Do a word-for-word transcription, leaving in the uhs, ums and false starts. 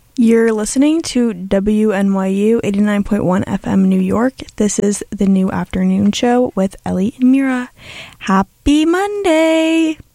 You're listening to W N Y U eighty-nine point one F M New York. This is the New Afternoon Show with Ellie and Mira. Happy Monday!